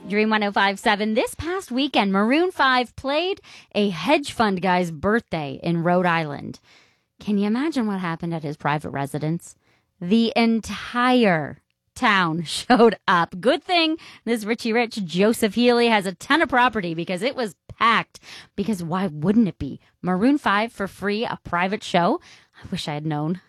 Dream 1057. This past weekend, Maroon 5 played a hedge fund guy's birthday in Rhode Island. Can you imagine what happened at his private residence? The entire town showed up. Good thing this Richie Rich Joseph Healy has a ton of property because it was packed. Because why wouldn't it be? Maroon 5 for free, a private show? I wish I had known.